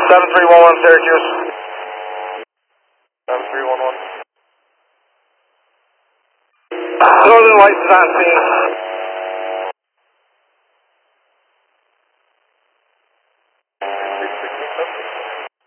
7311 Syracuse. 7311. Northern Lights is on scene.